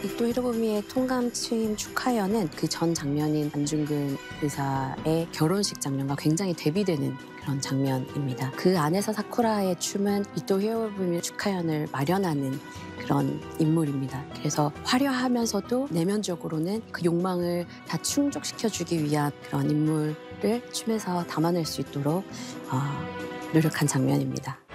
이토 히로부미의 통감 취임 축하연은 그 전 장면인 안중근 의사의 결혼식 장면과 굉장히 대비되는 그런 장면입니다. 그 안에서 사쿠라의 춤은 이토 히로부미 축하연을 마련하는 그런 인물입니다. 그래서 화려하면서도 내면적으로는 그 욕망을 다 충족시켜주기 위한 그런 인물을 춤에서 담아낼 수 있도록 노력한 장면입니다.